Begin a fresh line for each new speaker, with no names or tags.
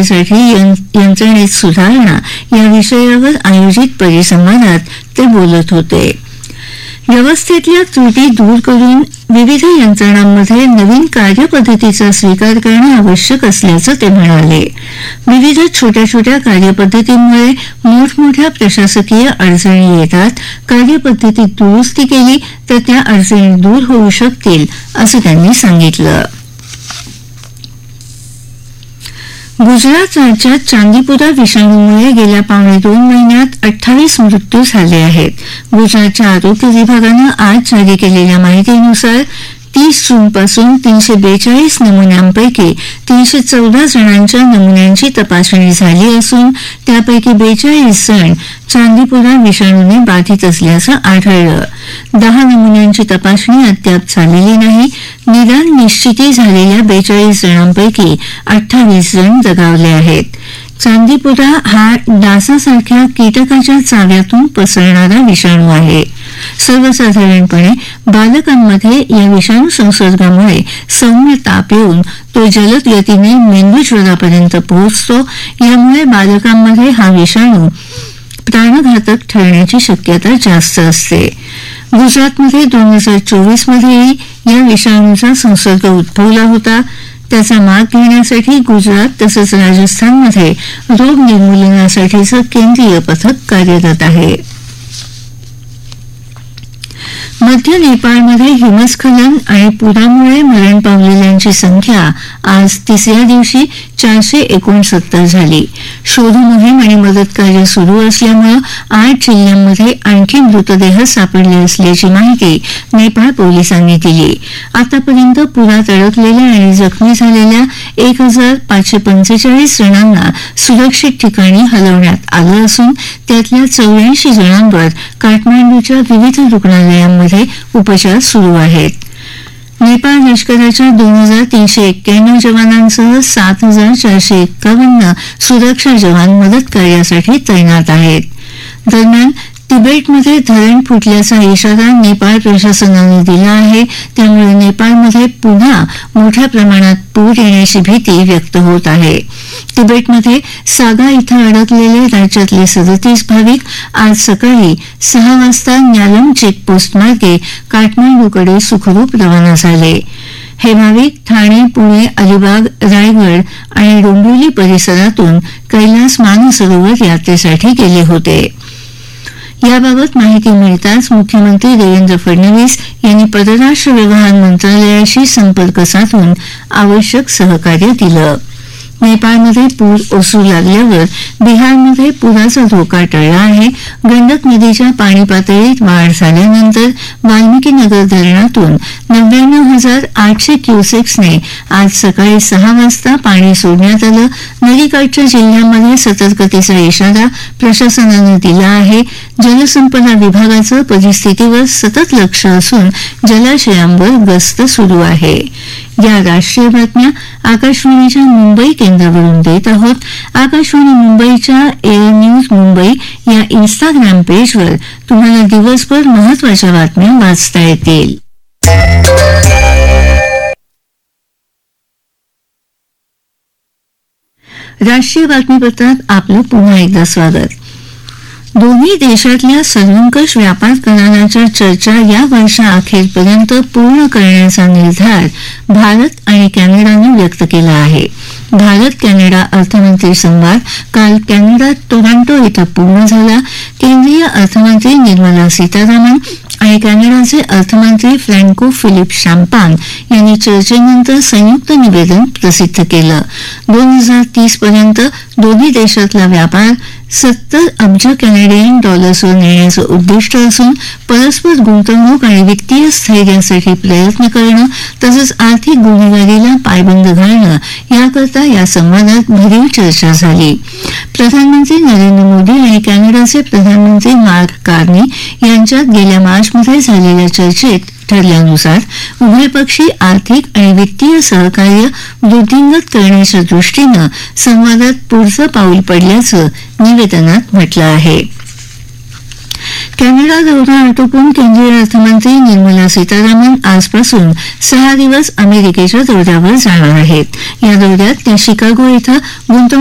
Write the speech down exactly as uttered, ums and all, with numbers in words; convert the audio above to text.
सुरक्षेसाठी यंत्रणेत सुधारणा या विषयावर आयोजित परिसंवादात ते बोलत होते. व्यवस्थेतल्या त्रुटी दूर करून विविध यंत्रणांमध्ये नवीन कार्यपद्धतीचा स्वीकार करणं आवश्यक असल्याचं ते म्हणाले. विविध छोट्या छोट्या कार्यपद्धतींमुळे मोठमोठ्या प्रशासकीय अडचणी येतात. कार्यपद्धतीत दुरुस्ती केली तर त्या अडचणी दूर होऊ शकतील असं त्यांनी सांगितलं. गुजरात राज्यात चांदीपुरा विषाणूमुळे गेल्या पावणे दोन महिन्यात अठ्ठावीस मृत्यू झाले आहेत. गुजरातच्या आरोग्य विभागानं आज जारी केलेल्या माहितीनुसार तीस जूनपासून तीनशे बेचाळीस नमुन्यांपैकी तीनशे चौदा जणांच्या नमुन्यांची तपासणी झाली असून त्यापैकी बेचाळीस जण चांदीपुरा विषाणूने बाधित असल्याचं आढळलं. दहा नमुन्यांची तपासणी अद्याप झालेली नाही. निदान निश्चिती झालेल्या बेचाळीस जणांपैकी अठ्ठावीस जण दगावले आहेत. चांदीपुरा हा डासासारख्या कीटकाच्या चाव्यातून पसरणारा विषाणू आहे. सर्वसाधारणपणे बालकांमध्ये या विषाणू संसर्गामुळे सौम्य ताप येऊन तो जलद गतीने मेंदूज्वरापर्यंत पोहोचतो. यामुळे बालकांमध्ये हा विषाणू प्राणघातक ठरण्याची शक्यता जास्त असते. गुजरातमध्ये दोन हजार चोवीस मध्येही या विषाणूचा संसर्ग उद्भवला होता. त्याचा माग घेण्यासाठी गुजरात तसंच राजस्थानमध्ये रोग निर्मूलनासाठीचं केंद्रीय पथक कार्यरत आहे. मध्य नेपाळमध्ये हिमस्खलन आणि पुरामुळे मरण पावलेल्यांची संख्या आज तिसऱ्या दिवशी चारशे एकोणसत्तर झाली. शोध मोहीम आणि मदत कार्य सुरू असल्यामुळे आठ जिल्ह्यांमध्ये आणखी मृतदेह सापडले असल्याची माहिती नेपाळ पोलिसांनी दिली. आतापर्यंत पुरात अडकलेल्या आणि जखमी झालेल्या एक हजार पाचशे पंचेचाळीस जणांना सुरक्षित ठिकाणी हलवण्यात आलं असून त्यातल्या चौऱ्याऐंशी जणांवर काठमांडूच्या विविध रुग्णालयांमध्ये उपचार सुरू आहेत. नेपाळ लष्कराच्या दोन हजार तीनशे एक्क्याण्णव जवानांसह सात हजार चारशे एक्कावन्न सुरक्षा जवान मदत कार्यासाठी तैनात आहेत. दरम्यान तिबेटमध्ये धरण फुटल्याचा इशारा नेपाळ प्रशासनाने दिला आहे. त्यामुळे नेपाळमध्ये पुन्हा मोठ्या प्रमाणात पूर येण्याची भीती व्यक्त होत आहे. तिबेटमध्ये सागा इथं अडकलेले राज्यातले सदतीस भाविक आज सकाळी सहा वाजता न्यालम चेकपोस्ट मार्गे काठमांडूकडे सुखरूप रवाना झाले. हे भाविक ठाणे, पुणे, अलिबाग, रायगड आणि डोंबिवली परिसरातून कैलास मानसरोवर यात्रेसाठी गेले होते. याबाबत माहिती मिळताच मुख्यमंत्री देवेंद्र फडणवीस यांनी परराष्ट्र व्यवहार मंत्रालयाशी संपर्क साधून आवश्यक सहकार्य दिलं. नेपाळमध्ये पूर ओसरू लागल्यावर बिहारमध्ये पुराचा धोका टळला आहे. गंडक नदीच्या पाणी पातळीत वाढ झाल्यानंतर वाल्मिकीनगर धरणातून नव्याण्णव हजार आठशे क्युसेक्सने आज सकाळी सहा वाजता पाणी सोडण्यात आलं. नदीकाठच्या जिल्ह्यांमध्ये सतर्कतेचा इशारा प्रशासनानं दिला आहे. जलसंपदा विभागाचं परिस्थितीवर सतत लक्ष असून जलाशयांवर गस्त सुरू आहे. या राष्ट्रीय बातम्या आकाशवाणीच्या मुंबई केंद्रावरून देत आहोत. आकाशवाणी मुंबईच्या एअर न्यूज मुंबई या इन्स्टाग्राम पेजवर तुम्हाला दिवसभर महत्त्वाच्या बातम्या वाचता येतील. राष्ट्रीय बातमीपत्रात आपलं पुन्हा एकदा स्वागत. दोन्ही देशातल्या सर्वंकष व्यापार कराराच्या चर्चा या वर्षाअखेरपर्यंत पूर्ण करण्याचा निर्धार भारत आणि कॅनडाने व्यक्त केला आहे. भारत कॅनडा अर्थमंत्री संवाद काल कॅनडात टोरंटो इथं पूर्ण झाला. केंद्रीय अर्थमंत्री निर्मला सीतारामन आणि कॅनडाचे अर्थमंत्री फ्रँको फिलिप शॅम्पान यांनी चर्चेनंतर संयुक्त निवेदन प्रसिद्ध केलं. दोन हजार तीस पर्यंत दोन्ही देशातला व्यापार सत्तर अब्ज कॅनेडियन डॉलर्सवर नेण्याचं उद्दिष्ट असून परस्पर गुंतवणूक आणि वित्तीय स्थैर्यासाठी प्रयत्न करणं तसंच आर्थिक गुन्हेगारीला पायबंद घालणं याकरता या संवादात भरीव चर्चा झाली. प्रधानमंत्री नरेंद्र मोदी आणि कॅनडाचे प्रधानमंत्री मार्क कार्नी यांच्यात गेल्या मार्चमध्ये झालेल्या चर्चेत ठरल्यानुसार उभयपक्षी आर्थिक आणि वित्तीय सहकार्य वृद्धिंगत करण्याच्या दृष्टीनं संवादात पुढचं पाऊल पडल्याचं निवेदनात म्हटलं आहे. कॅनडा दौरा आटोपून केंद्रीय अर्थमंत्री निर्मला सीतारामन आजपासून सहा दिवस अमेरिकेच्या दौऱ्यावर जाणार आहेत. या दौऱ्यात त्या शिकागो इथं गुंतवणूक